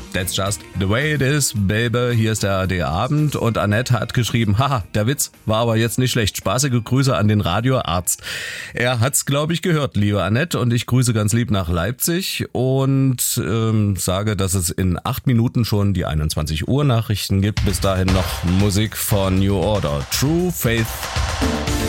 That's just the way it is, baby. Hier ist der ARD-Abend und Annette hat geschrieben, haha, der Witz war aber jetzt nicht schlecht. Spaßige Grüße an den Radioarzt. Er hat's, glaube ich, gehört, liebe Annette, und ich grüße ganz lieb nach Leipzig und sage, dass es in 8 Minuten schon die 21 Uhr Nachrichten gibt. Bis dahin noch Musik von New Order. True Faith.